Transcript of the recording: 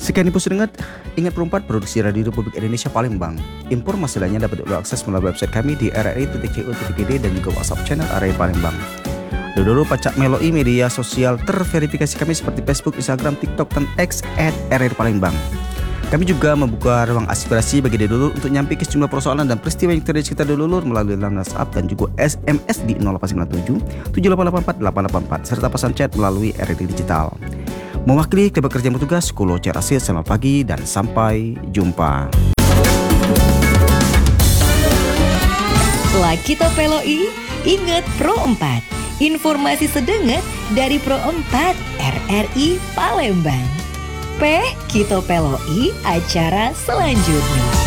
Sekian info sedengat, ingat Pro 4 produksi Radio Republik Indonesia Palembang. Informasi lainnya dapat diakses melalui website kami di rri.co.id dan juga WhatsApp channel RRI Palembang. Dulu pacak meloi media sosial terverifikasi kami seperti Facebook, Instagram, TikTok, dan X @RRI Palembang. Kami juga membuka ruang aspirasi bagi Dedulur untuk nyampaikan sejumlah persoalan dan peristiwa yang terjadi di sekitar Dedulur melalui line WhatsApp dan juga SMS di 0897 7884 884 serta pesan chat melalui RRI Digital. Mewakili keluarga kerja petugas, Kulo Cerasil, selamat pagi dan sampai jumpa. Lakito Peloi, ingat Pro 4. Informasi sedengat dari Pro 4 RRI Palembang. Kito Peloi acara selanjutnya.